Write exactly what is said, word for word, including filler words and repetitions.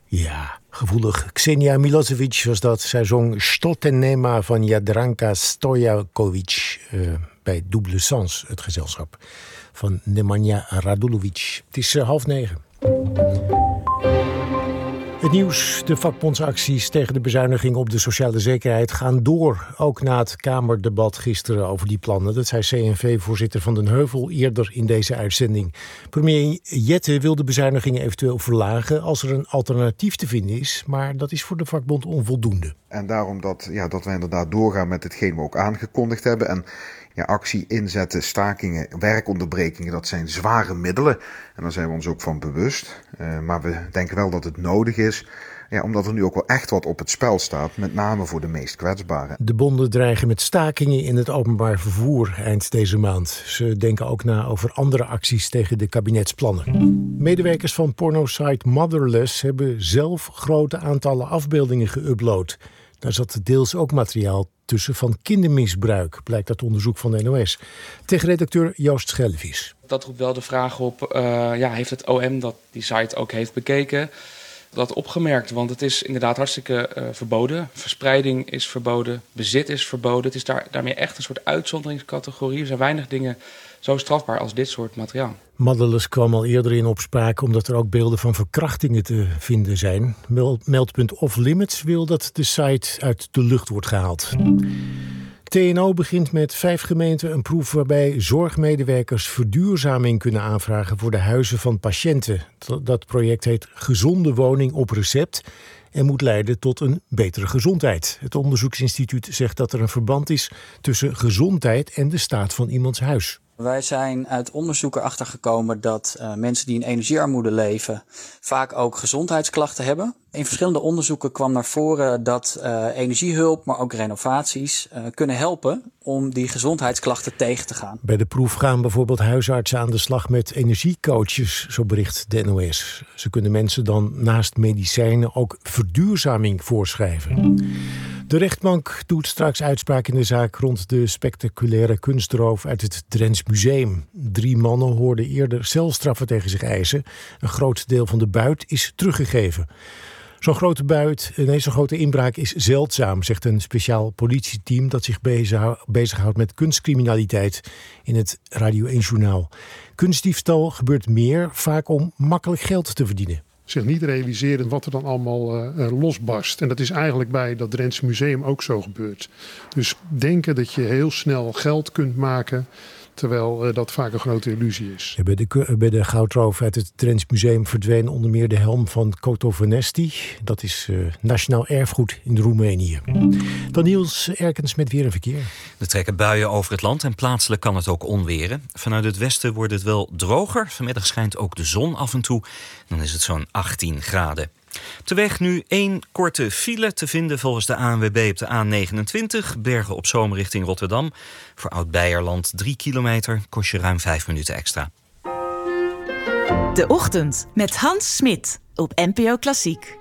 Ja, gevoelig. Ksenia Milosevic was dat. Zij zong Stoltenema van Jadranka Stojakovic uh, bij Double Sens, het gezelschap van Nemanja Radulovic. Het is uh, half negen. Het nieuws, de vakbondsacties tegen de bezuiniging op de sociale zekerheid gaan door. Ook na het Kamerdebat gisteren over die plannen. Dat zei C N V-voorzitter Van den Heuvel eerder in deze uitzending. Premier Jette wil de bezuinigingen eventueel verlagen als er een alternatief te vinden is. Maar dat is voor de vakbond onvoldoende. En daarom dat, ja, dat wij inderdaad doorgaan met hetgeen we ook aangekondigd hebben. En ja, actie, inzetten, stakingen, werkonderbrekingen, dat zijn zware middelen. En daar zijn we ons ook van bewust. Uh, maar we denken wel dat het nodig is. Ja, omdat er nu ook wel echt wat op het spel staat, met name voor de meest kwetsbaren. De bonden dreigen met stakingen in het openbaar vervoer eind deze maand. Ze denken ook na over andere acties tegen de kabinetsplannen. Medewerkers van pornosite Motherless hebben zelf grote aantallen afbeeldingen geüpload. Daar zat deels ook materiaal tussen van kindermisbruik, blijkt uit onderzoek van de N O S. Tegen redacteur Joost Schellevies. Dat roept wel de vraag op, uh, ja, heeft het O M dat die site ook heeft bekeken, dat opgemerkt? Want het is inderdaad hartstikke uh, verboden. Verspreiding is verboden, bezit is verboden. Het is daar, daarmee echt een soort uitzonderingscategorie. Er zijn weinig dingen zo strafbaar als dit soort materiaal. Motherless kwam al eerder in opspraak omdat er ook beelden van verkrachtingen te vinden zijn. Meldpunt Off Limits wil dat de site uit de lucht wordt gehaald. T N O begint met vijf gemeenten een proef waarbij zorgmedewerkers verduurzaming kunnen aanvragen voor de huizen van patiënten. Dat project heet Gezonde Woning op Recept en moet leiden tot een betere gezondheid. Het onderzoeksinstituut zegt dat er een verband is tussen gezondheid en de staat van iemands huis. Wij zijn uit onderzoek erachter gekomen dat uh, mensen die in energiearmoede leven vaak ook gezondheidsklachten hebben. In verschillende onderzoeken kwam naar voren dat uh, energiehulp, maar ook renovaties uh, kunnen helpen om die gezondheidsklachten tegen te gaan. Bij de proef gaan bijvoorbeeld huisartsen aan de slag met energiecoaches, zo bericht de N O S. Ze kunnen mensen dan naast medicijnen ook verduurzaming voorschrijven. De rechtbank doet straks uitspraak in de zaak rond de spectaculaire kunstroof uit het Drents Museum. Drie mannen hoorden eerder celstraffen tegen zich eisen. Een groot deel van de buit is teruggegeven. Zo'n grote buit, nee, zo'n grote inbraak is zeldzaam, zegt een speciaal politieteam dat zich bezighoudt met kunstcriminaliteit in het Radio één Journaal. Kunstdiefstal gebeurt meer, vaak om makkelijk geld te verdienen. Zich niet realiseren wat er dan allemaal uh, losbarst. En dat is eigenlijk bij dat Drents Museum ook zo gebeurd. Dus denken dat je heel snel geld kunt maken, terwijl uh, dat vaak een grote illusie is. Ja, bij, de, bij de goudroof uit het Drents Museum verdween onder meer de helm van Cotovenesti. Dat is uh, nationaal erfgoed in Roemenië. Dan Niels Erkens met weer en verkeer. Er trekken buien over het land en plaatselijk kan het ook onweren. Vanuit het westen wordt het wel droger. Vanmiddag schijnt ook de zon af en toe. Dan is het zo'n achttien graden. Op de weg nu één korte file te vinden volgens de A N W B op de A negenentwintig. Bergen op Zoom richting Rotterdam. Voor Oud-Beierland drie kilometer, kost je ruim vijf minuten extra. De Ochtend met Hans Smit op N P O Klassiek.